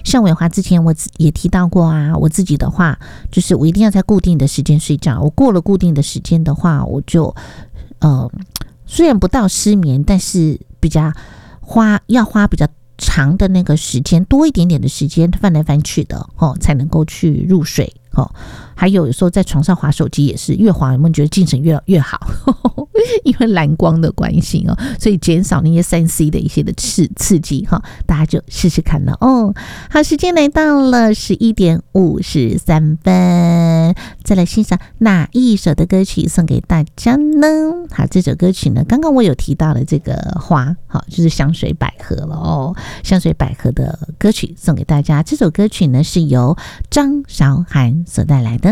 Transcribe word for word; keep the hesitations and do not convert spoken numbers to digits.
像伟华之前我也提到过啊，我自己的话就是我一定要在固定的时间睡觉，我过了固定的时间的话，我就呃虽然不到失眠，但是比较花要花比较长的那个时间，多一点点的时间翻来翻去的哦，才能够去入睡哦。还有有时候在床上滑手机也是，越滑有没有觉得精神越越好？因为蓝光的关系哦，所以减少那些三 C 的一些的刺刺激哈、哦，大家就试试看了哦。好，时间来到了十一点五十三分，再来欣赏哪一首的歌曲送给大家呢？好，这首歌曲呢，刚刚我有提到了这个花，好，就是香水百合了哦。香水百合的歌曲送给大家，这首歌曲呢是由张韶涵所带来的。